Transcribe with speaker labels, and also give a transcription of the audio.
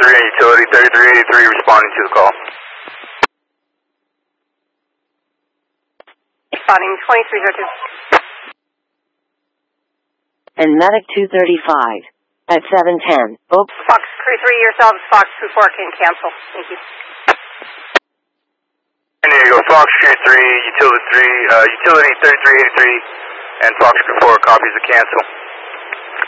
Speaker 1: 33 and utility 3383 responding to the call.
Speaker 2: Responding 2302.
Speaker 3: And medic 235 at 710. Oops.
Speaker 2: Fox Crew 3 yourselves, Fox Crew 4 can cancel. Thank you.
Speaker 1: And there you go, Fox Crew 3, utility 3383, and Fox Crew 4 copies the cancel.